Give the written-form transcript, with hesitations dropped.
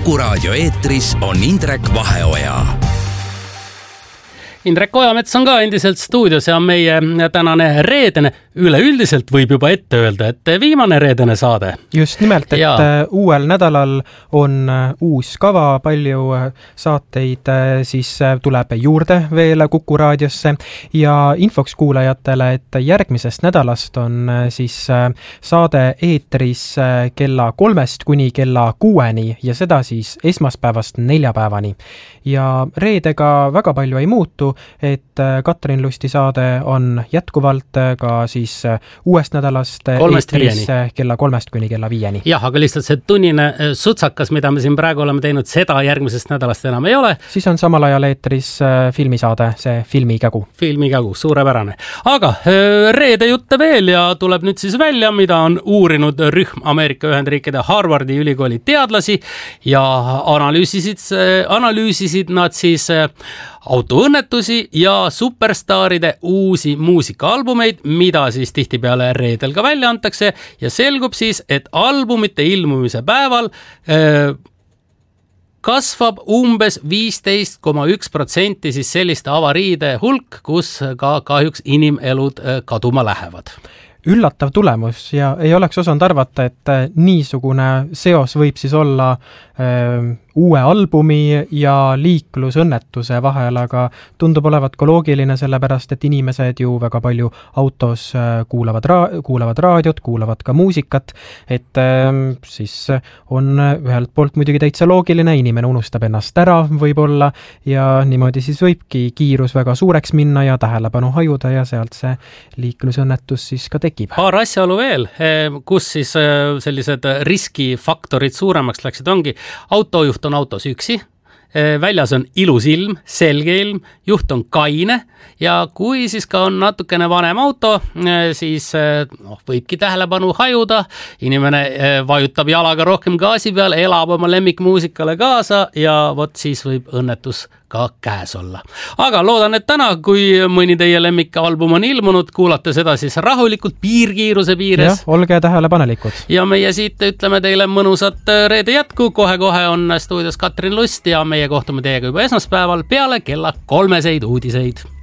Kuku Raadio eetris on Indrek Vaheoja. Indrek Ojamets on ka endiselt stuudios ja meie tänane reedene, üleüldiselt võib juba ette öelda, et viimane reedene saade. Just nimelt, et uuel nädalal on uus kava, palju saateid siis tuleb juurde veel Kuku Raadiosse ja infoks kuulajatele, et järgmisest nädalast on siis saade eetris kella 3 kuni kella 6 ja seda siis esmaspäevast neljapäevani. Ja reedega väga palju ei muutu, et Katrin Lusti saade on jätkuvalt ka siis uuest nädalast eetris kella 3 kuni kella 5. Jah, aga lihtsalt see tunnine sutsakas, mida me siin praegu oleme teinud, seda järgmisest nädalast enam ei ole. Siis on samal ajal eetris filmisaade, see Filmikägu. Filmikägu, suurepärane. Aga reede jutte veel ja tuleb nüüd siis välja, mida on uurinud rühm Ameerika Ühendriikide Harvardi ülikooli teadlasi ja analüüsisid nad siis autoõnnetusi ja superstaaride uusi muusikaalbumeid, mida siis tihtipeale reedel ka välja antakse ja selgub siis, et albumite ilmumise päeval kasvab umbes 15,1% siis selliste avariide hulk, kus ka kahjuks inimelud kaduma lähevad. Üllatav tulemus ja ei oleks osanud arvata, et niisugune seos võib siis olla uue albumi ja liiklusõnnetuse vahel, aga tundub olevat ka loogiline, sellepärast et inimesed ju väga palju autos kuulavad raadiot, kuulavad ka muusikat, et siis on ühelt poolt muidugi täitsa loogiline, inimene unustab ennast ära võib-olla ja niimoodi siis võibki kiirus väga suureks minna ja tähelepanu hajuda ja sealt see liiklusõnnetus siis ka tekib. Paar asjaolu veel, kus siis sellised riskifaktorid suuremaks läksid, ongi autojuht on autos üksi, väljas on ilus ilm, selge ilm, juht on kaine ja kui siis ka on natukene vanem auto, siis võibki tähelepanu hajuda, inimene vajutab jalaga rohkem gaasi peal, elab oma lemmikmuusikale kaasa ja vot siis võib õnnetus ka käes olla. Aga loodan, et täna, kui mõni teie lemmikalbum on ilmunud, kuulate seda siis rahulikult piirkiiruse piires. Ja, olge tähelepanelikud. Ja meie siit ütleme teile mõnusat reede jätku. Kohe on stuudios Katrin Lust ja meie kohtume teiega juba esmaspäeval peale kella 3 uudiseid.